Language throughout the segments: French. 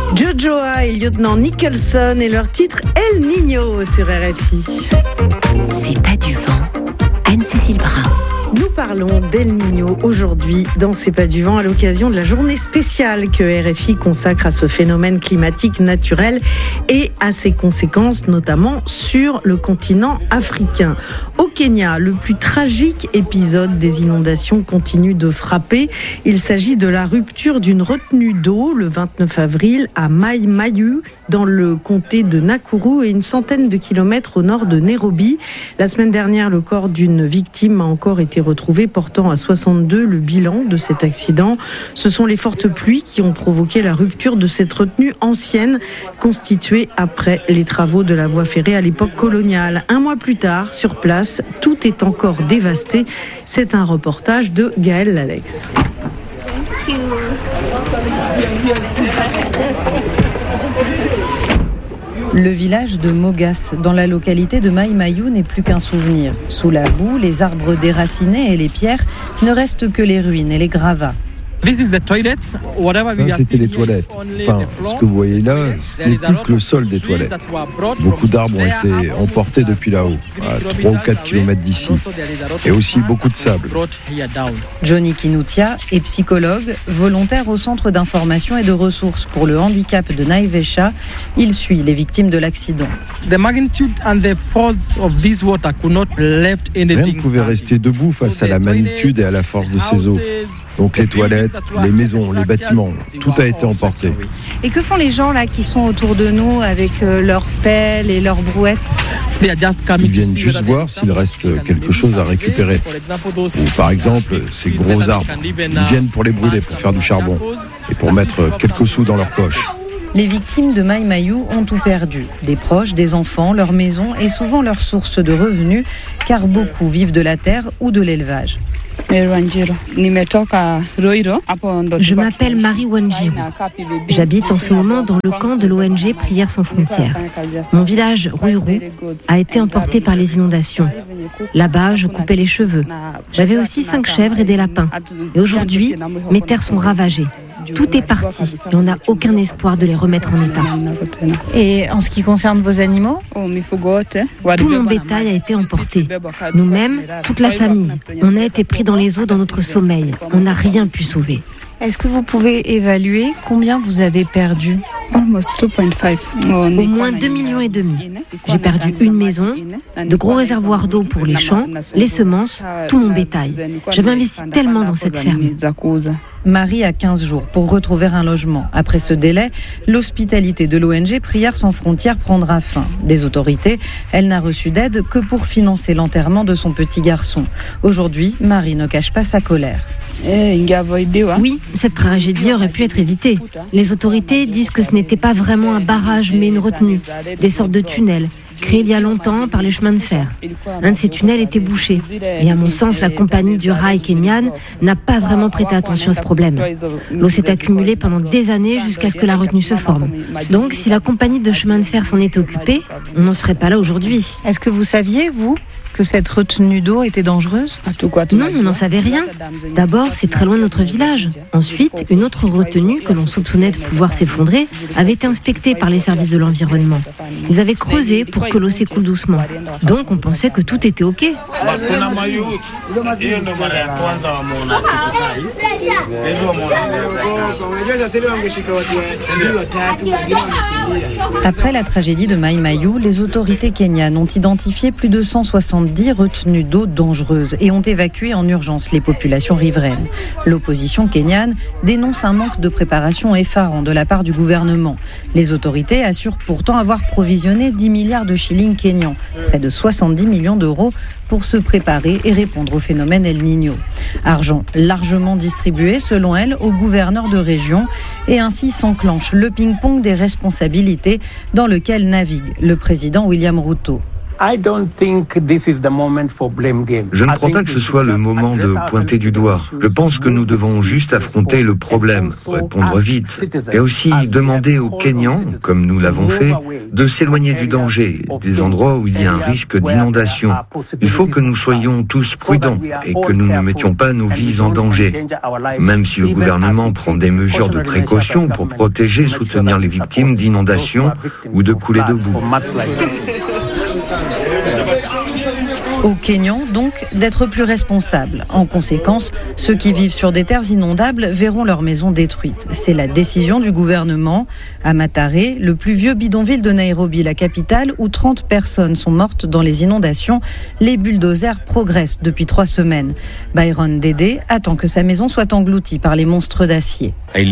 Jojoa et lieutenant Nicholson et leur titre El Niño sur RFI. C'est pas du vent. Anne-Cécile Brun. Nous parlons d'El Niño aujourd'hui dans C'est pas du vent à l'occasion de la journée spéciale que RFI consacre à ce phénomène climatique naturel et à ses conséquences notamment sur le continent africain. Au Kenya, le plus tragique épisode des inondations continue de frapper. Il s'agit de la rupture d'une retenue d'eau le 29 avril à Mai Mahiu dans le comté de Nakuru et une centaine de kilomètres au nord de Nairobi. La semaine dernière, le corps d'une victime a encore été retrouvé, portant à 62 le bilan de cet accident. Ce sont les fortes pluies qui ont provoqué la rupture de cette retenue ancienne, constituée après les travaux de la voie ferrée à l'époque coloniale. Un mois plus tard, sur place, tout est encore dévasté. C'est un reportage de Gaël Lalex. Le village de Mogas, dans la localité de Mai Mahiu, n'est plus qu'un souvenir. Sous la boue, les arbres déracinés et les pierres, ne restent que les ruines et les gravats. Ça, c'était les toilettes. Enfin, ce que vous voyez là, ce n'est plus que le sol des toilettes. Beaucoup d'arbres ont été emportés depuis là-haut, à 3 ou 4 kilomètres d'ici. Et aussi beaucoup de sable. Johnny Kinutia est psychologue, volontaire au Centre d'information et de ressources pour le handicap de Naivasha. Il suit les victimes de l'accident. Rien ne pouvait rester debout face à la magnitude et à la force de ces eaux. Donc les toilettes, les maisons, les bâtiments, tout a été emporté. Et que font les gens là qui sont autour de nous avec leurs pelles et leurs brouettes ? Ils viennent juste voir s'il reste quelque chose à récupérer. Ou par exemple, ces gros arbres. Ils viennent pour les brûler, pour faire du charbon et pour mettre quelques sous dans leur poche. Les victimes de Mai Mahiu ont tout perdu. Des proches, des enfants, leur maison et souvent leur source de revenus, car beaucoup vivent de la terre ou de l'élevage. Je m'appelle Marie Wanjiru. J'habite en ce moment dans le camp de l'ONG Prières sans frontières. Mon village, Ruiru, a été emporté par les inondations. Là-bas, je coupais les cheveux. J'avais aussi 5 chèvres et des lapins. Et aujourd'hui, mes terres sont ravagées. Tout est parti et on n'a aucun espoir de les remettre en état. Et en ce qui concerne vos animaux ? Tout mon bétail a été emporté. Nous-mêmes, toute la famille. On a été pris dans les eaux dans notre sommeil. On n'a rien pu sauver. Est-ce que vous pouvez évaluer combien vous avez perdu ? Au moins 2,5 millions. J'ai perdu une maison, de gros réservoirs d'eau pour les champs, les semences, tout mon bétail. J'avais investi tellement dans cette ferme. Marie a 15 jours pour retrouver un logement. Après ce délai, l'hospitalité de l'ONG Prières sans frontières prendra fin. Des autorités, elle n'a reçu d'aide que pour financer l'enterrement de son petit garçon. Aujourd'hui, Marie ne cache pas sa colère. Oui, cette tragédie aurait pu être évitée. Les autorités disent que ce n'était pas vraiment un barrage mais une retenue, des sortes de tunnels, créés il y a longtemps par les chemins de fer. Un de ces tunnels était bouché. Et à mon sens, la compagnie du rail kenyan n'a pas vraiment prêté attention à ce problème. L'eau s'est accumulée pendant des années jusqu'à ce que la retenue se forme. Donc, si la compagnie de chemin de fer s'en était occupée, on n'en serait pas là aujourd'hui. Est-ce que vous saviez, vous, que cette retenue d'eau était dangereuse ? Non, on n'en savait rien. D'abord, c'est très loin de notre village. Ensuite, une autre retenue que l'on soupçonnait de pouvoir s'effondrer avait été inspectée par les services de l'environnement. Ils avaient creusé pour que l'eau s'écoule doucement. Donc, on pensait que tout était OK. Après la tragédie de Mai Mahiu, les autorités kenyanes ont identifié plus de 170 retenues d'eau dangereuses et ont évacué en urgence les populations riveraines. L'opposition kenyane dénonce un manque de préparation effarant de la part du gouvernement. Les autorités assurent pourtant avoir provisionné 10 milliards de shillings kenyans, près de 70 millions d'euros, pour se préparer et répondre au phénomène El Niño. Argent largement distribué, selon elle, aux gouverneurs de région, et ainsi s'enclenche le ping-pong des responsabilités dans lequel navigue le président William Ruto. Je ne crois pas que ce soit le moment de pointer du doigt. Je pense que nous devons juste affronter le problème, répondre vite, et aussi demander aux Kenyans, comme nous l'avons fait, de s'éloigner du danger, des endroits où il y a un risque d'inondation. Il faut que nous soyons tous prudents et que nous ne mettions pas nos vies en danger, même si le gouvernement prend des mesures de précaution pour protéger et soutenir les victimes d'inondations ou de coulées de boue. Aux Kenyans, donc, d'être plus responsables. En conséquence, ceux qui vivent sur des terres inondables verront leurs maisons détruites. C'est la décision du gouvernement. À Mathare, le plus vieux bidonville de Nairobi, la capitale, où 30 personnes sont mortes dans les inondations, les bulldozers progressent depuis 3 semaines. Byron Dede attend que sa maison soit engloutie par les monstres d'acier.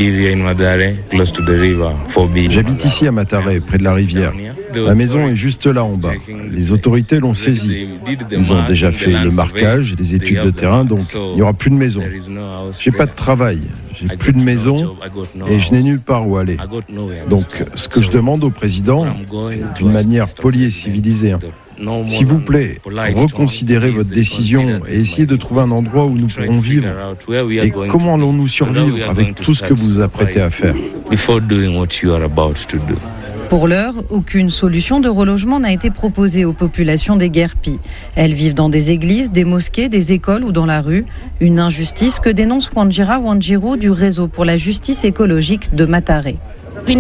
J'habite ici à Mathare, près de la rivière. Ma maison est juste là en bas. Les autorités l'ont saisie. Ils ont déjà fait le marquage et les études de terrain, donc il n'y aura plus de maison. J'ai pas de travail, j'ai plus de maison et je n'ai nulle part où aller. Donc ce que je demande au président, d'une manière polie et civilisée, s'il vous plaît, reconsidérez votre décision et essayez de trouver un endroit où nous pourrons vivre. Et comment allons-nous survivre avec tout ce que vous vous apprêtez à faire ? Pour l'heure, aucune solution de relogement n'a été proposée aux populations des Guerpis. Elles vivent dans des églises, des mosquées, des écoles ou dans la rue. Une injustice que dénonce Wanjira Wanjiru du réseau pour la justice écologique de Mathare. Nous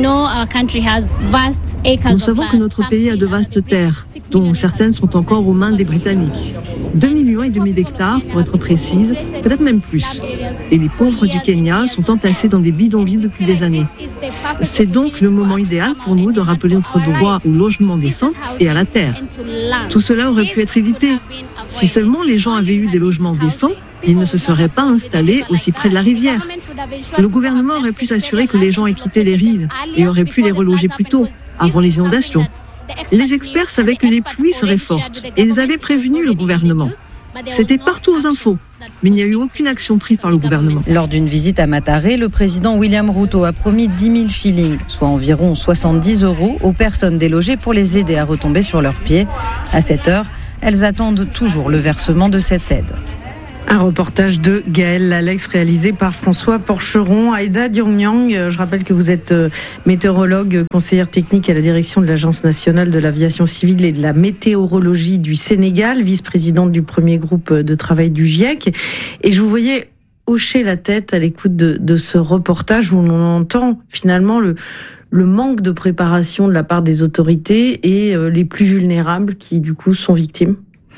savons que notre pays a de vastes terres, dont certaines sont encore aux mains des Britanniques. 2,5 millions d'hectares, pour être précise, peut-être même plus. Et les pauvres du Kenya sont entassés dans des bidonvilles depuis des années. C'est donc le moment idéal pour nous de rappeler notre droit au logement décent et à la terre. Tout cela aurait pu être évité. Si seulement les gens avaient eu des logements décents, ils ne se seraient pas installés aussi près de la rivière. Le gouvernement aurait pu s'assurer que les gens aient quitté les rives et aurait pu les reloger plus tôt, avant les inondations. Les experts savaient que les pluies seraient fortes et ils avaient prévenu le gouvernement. C'était partout aux infos, mais il n'y a eu aucune action prise par le gouvernement. Lors d'une visite à Mathare, le président William Ruto a promis 10 000 shillings, soit environ 70 € aux personnes délogées pour les aider à retomber sur leurs pieds. À cette heure, elles attendent toujours le versement de cette aide. Un reportage de Gaël Alex réalisé par François Porcheron. Aïda Diongnyang, je rappelle que vous êtes météorologue, conseillère technique à la direction de l'Agence nationale de l'aviation civile et de la météorologie du Sénégal, vice-présidente du premier groupe de travail du GIEC. Et je vous voyais hocher la tête à l'écoute de ce reportage où on entend finalement le manque de préparation de la part des autorités et les plus vulnérables qui du coup sont victimes.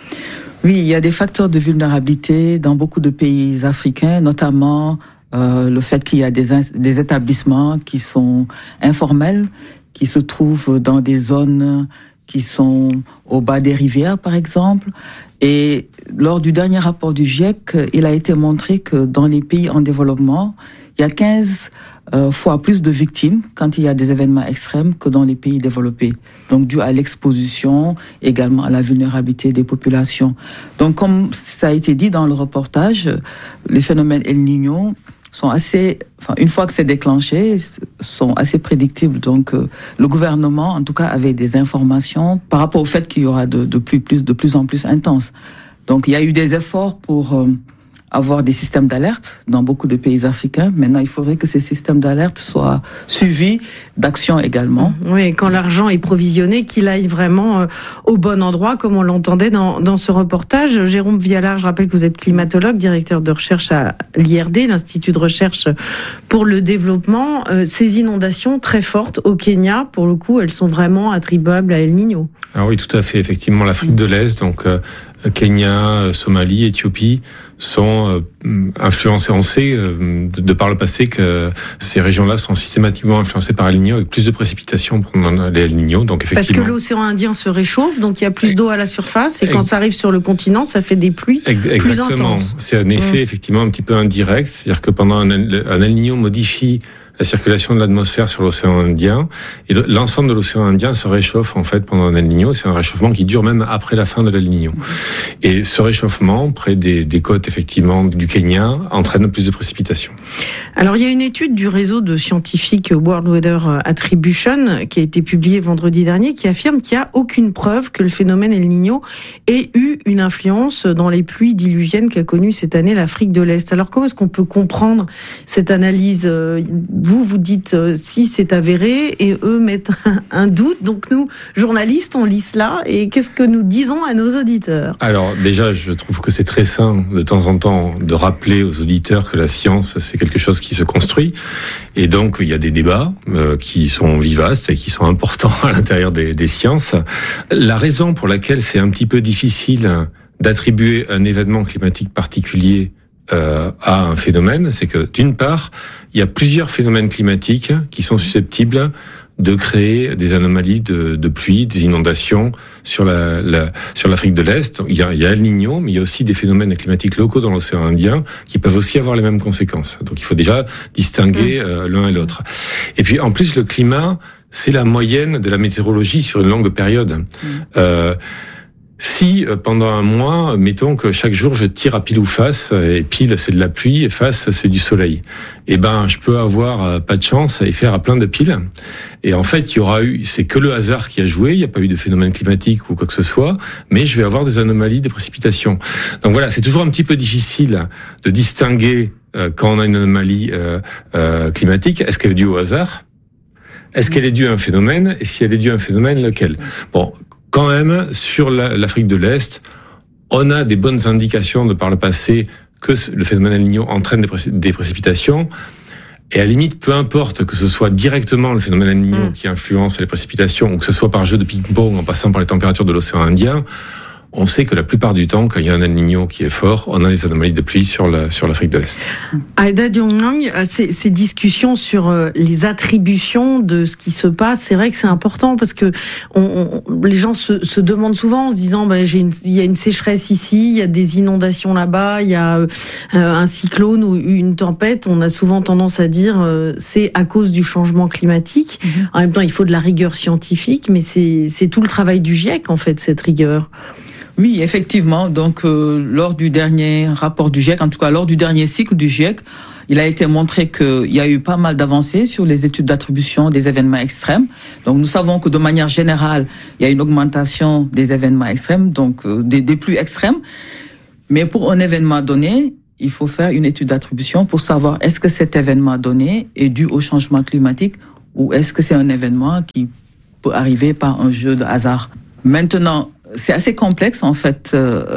Oui, il y a des facteurs de vulnérabilité dans beaucoup de pays africains, notamment le fait qu'il y a des établissements qui sont informels, qui se trouvent dans des zones qui sont au bas des rivières, par exemple. Et lors du dernier rapport du GIEC, il a été montré que dans les pays en développement, il y a 15 fois plus de victimes quand il y a des événements extrêmes que dans les pays développés. Donc, dû à l'exposition, également à la vulnérabilité des populations. Donc, comme ça a été dit dans le reportage, les phénomènes El Niño sont une fois que c'est déclenché, sont assez prédictibles. Donc, le gouvernement, en tout cas, avait des informations par rapport au fait qu'il y aura de plus en plus intenses. Donc, il y a eu des efforts pour avoir des systèmes d'alerte dans beaucoup de pays africains. Maintenant, il faudrait que ces systèmes d'alerte soient suivis d'actions également. Oui, quand l'argent est provisionné, qu'il aille vraiment au bon endroit, comme on l'entendait dans ce reportage. Jérôme Vialard, je rappelle que vous êtes climatologue, directeur de recherche à l'IRD, l'Institut de recherche pour le développement. Ces inondations très fortes au Kenya, pour le coup, elles sont vraiment attribuables à El Niño. Ah oui, tout à fait. Effectivement, l'Afrique de l'Est, donc Kenya, Somalie, Éthiopie, sont influencés. On sait de par le passé que ces régions-là sont systématiquement influencées par El Niño avec plus de précipitations pendant les El Niño. Donc effectivement. Parce que l'océan Indien se réchauffe, donc il y a plus d'eau à la surface, et quand ça arrive sur le continent, ça fait des pluies plus intenses. C'est un effet effectivement un petit peu indirect, c'est-à-dire que pendant un El Niño modifie la circulation de l'atmosphère sur l'océan Indien, et l'ensemble de l'océan Indien se réchauffe en fait pendant un El Niño. C'est un réchauffement qui dure même après la fin de l'El Niño. Et ce réchauffement, près des côtes effectivement du Kenya, entraîne plus de précipitations. Alors il y a une étude du réseau de scientifiques World Weather Attribution qui a été publiée vendredi dernier qui affirme qu'il n'y a aucune preuve que le phénomène El Niño ait eu une influence dans les pluies diluviennes qu'a connues cette année l'Afrique de l'Est. Alors comment est-ce qu'on peut comprendre cette analyse ? Vous dites si c'est avéré et eux mettent un doute. Donc nous, journalistes, on lit cela et qu'est-ce que nous disons à nos auditeurs ? Alors déjà, je trouve que c'est très sain de temps en temps de rappeler aux auditeurs que la science, c'est quelque chose qui se construit. Et donc, il y a des débats qui sont vivaces et qui sont importants à l'intérieur des sciences. La raison pour laquelle c'est un petit peu difficile d'attribuer un événement climatique particulier à un phénomène, c'est que d'une part, il y a plusieurs phénomènes climatiques qui sont susceptibles de créer des anomalies de pluie, des inondations sur l'Afrique de l'Est. Il y a El Niño, mais il y a aussi des phénomènes climatiques locaux dans l'océan Indien qui peuvent aussi avoir les mêmes conséquences. Donc il faut déjà distinguer l'un et l'autre. Et puis en plus, le climat, c'est la moyenne de la météorologie sur une longue période. Si pendant un mois, mettons que chaque jour je tire à pile ou face, et pile c'est de la pluie et face c'est du soleil, eh ben je peux avoir pas de chance et faire à plein de piles. Et en fait, c'est que le hasard qui a joué, il n'y a pas eu de phénomène climatique ou quoi que ce soit, mais je vais avoir des anomalies de précipitation. Donc voilà, c'est toujours un petit peu difficile de distinguer quand on a une anomalie climatique. Est-ce qu'elle est due au hasard ? Est-ce qu'elle est due à un phénomène ? Et si elle est due à un phénomène, lequel ? Bon. Quand même, sur l'Afrique de l'Est, on a des bonnes indications de par le passé que le phénomène El Niño entraîne des précipitations. Et à la limite, peu importe que ce soit directement le phénomène El Niño qui influence les précipitations ou que ce soit par jeu de ping-pong en passant par les températures de l'océan Indien, on sait que la plupart du temps, quand il y a un El Niño qui est fort, on a des anomalies de pluie sur l'Afrique de l'Est. Aïda Diong, ces discussions sur les attributions de ce qui se passe, c'est vrai que c'est important parce que les gens se demandent souvent en se disant il y a une sécheresse ici, il y a des inondations là-bas, il y a un cyclone ou une tempête. On a souvent tendance à dire c'est à cause du changement climatique. En même temps, il faut de la rigueur scientifique, mais c'est tout le travail du GIEC en fait, cette rigueur. Oui, effectivement. Donc, lors du dernier rapport du GIEC, en tout cas lors du dernier cycle du GIEC, il a été montré qu'il y a eu pas mal d'avancées sur les études d'attribution des événements extrêmes. Donc, nous savons que de manière générale, il y a une augmentation des événements extrêmes, donc des pluies extrêmes. Mais pour un événement donné, il faut faire une étude d'attribution pour savoir est-ce que cet événement donné est dû au changement climatique ou est-ce que c'est un événement qui peut arriver par un jeu de hasard. Maintenant, c'est assez complexe en fait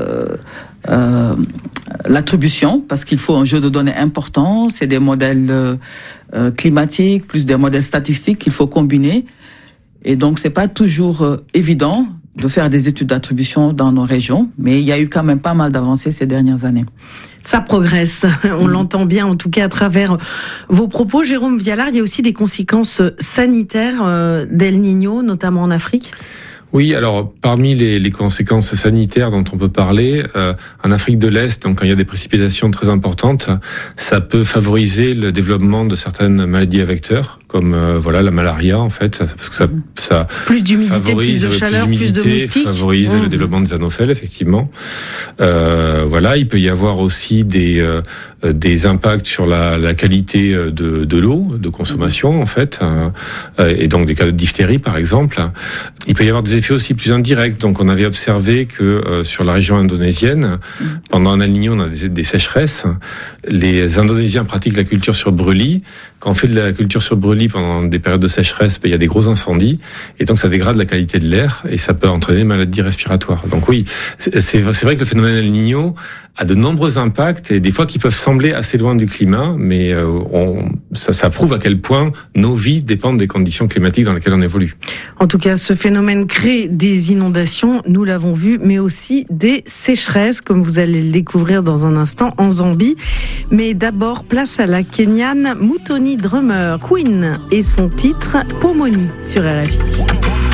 l'attribution parce qu'il faut un jeu de données important, c'est des modèles climatiques plus des modèles statistiques qu'il faut combiner et donc c'est pas toujours évident de faire des études d'attribution dans nos régions, mais il y a eu quand même pas mal d'avancées ces dernières années. Ça progresse, on l'entend bien en tout cas à travers vos propos. Jérôme Vialard, il y a aussi des conséquences sanitaires d'El Niño, notamment en Afrique. Oui, alors parmi les conséquences sanitaires dont on peut parler, en Afrique de l'Est, donc quand il y a des précipitations très importantes, ça peut favoriser le développement de certaines maladies à vecteurs, comme la malaria en fait, parce que ça plus d'humidité, plus de chaleur, plus de moustiques, favorise le développement des anophèles effectivement. Il peut y avoir aussi des impacts sur la qualité de l'eau de consommation en fait, et donc des cas de diphtérie par exemple. Il peut y avoir des effets aussi plus indirects. Donc on avait observé que sur la région indonésienne, pendant un El Niño, on a des sécheresses. Les Indonésiens pratiquent la culture sur brûlis. Quand on fait de la culture sur brûlis pendant des périodes de sécheresse, il y a des gros incendies et donc ça dégrade la qualité de l'air et ça peut entraîner des maladies respiratoires. Donc oui, c'est vrai que le phénomène El Niño a de nombreux impacts et des fois qui peuvent sembler assez loin du climat, mais ça prouve à quel point nos vies dépendent des conditions climatiques dans lesquelles on évolue. En tout cas, ce phénomène crée des inondations, nous l'avons vu, mais aussi des sécheresses, comme vous allez le découvrir dans un instant en Zambie. Mais d'abord, place à la Kenyane Muthoni Drummer, Queen, et son titre Pomoni sur RFI.